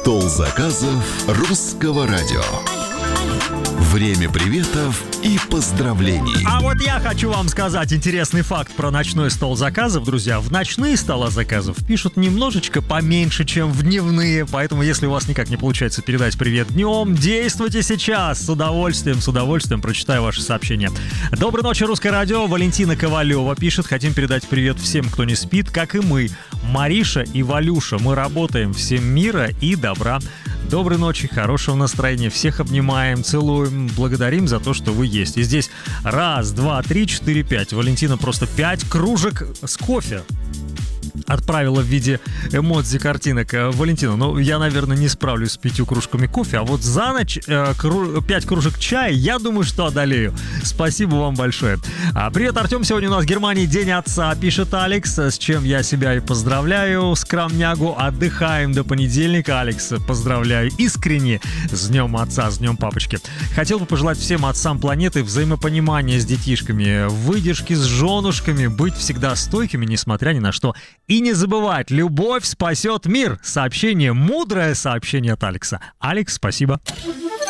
Стол заказов русского радио. Время приветов и поздравлений. А вот я хочу вам сказать интересный факт про ночной стол заказов, друзья. В ночные стола заказов пишут немножечко поменьше, чем в дневные. Поэтому, если у вас никак не получается передать привет днем, действуйте сейчас. С удовольствием прочитаю ваши сообщения. Доброй ночи, русское радио. Валентина Ковалева пишет: хотим передать привет всем, кто не спит, как и мы. Мариша и Валюша. Мы работаем. Всем мира и добра. Доброй ночи, хорошего настроения. Всех обнимаем, целуем, благодарим за то, что вы есть. И здесь 1, 2, 3, 4, 5. Валентина просто 5 кружек с кофе отправила в виде эмодзи картинок. Валентина, я, наверное, не справлюсь с 5 кружками кофе, а вот за ночь 5 кружек чая, я думаю, что одолею. Спасибо вам большое. Привет, Артем. Сегодня у нас в Германии День отца, пишет Алекс, с чем я себя и поздравляю. Скромнягу, отдыхаем до понедельника. Алекс, поздравляю искренне с Днем отца, с Днем папочки. Хотел бы пожелать всем отцам планеты взаимопонимания с детишками, выдержки с женушками, быть всегда стойкими, несмотря ни на что. И не забывать, любовь спасет мир. Сообщение, мудрое сообщение от Алекса. Алекс, спасибо.